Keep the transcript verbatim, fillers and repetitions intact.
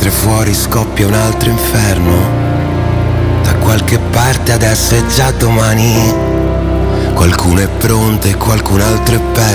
mentre fuori scoppia un altro inferno. Da qualche parte adesso è già domani, qualcuno è pronto e qualcun altro è perso.